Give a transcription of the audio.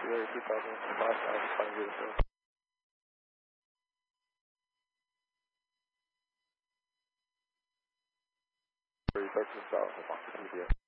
12月2018 5 years old. Research south of Oxford.